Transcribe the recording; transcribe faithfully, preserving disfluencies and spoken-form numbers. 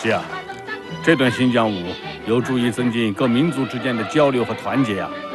是啊，这顿新疆舞有助于增进各民族之间的交流和团结啊。